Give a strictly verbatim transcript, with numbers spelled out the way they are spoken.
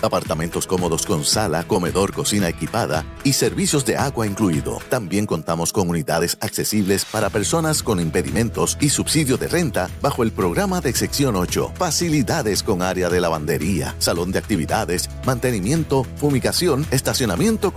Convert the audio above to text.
Apartamentos cómodos con sala, comedor, cocina equipada y servicios de agua incluido. También contamos con unidades accesibles para personas con impedimentos y subsidio de renta bajo el programa de sección ocho. Facilidades con área de lavandería, salón de actividades, mantenimiento, fumigación, estacionamiento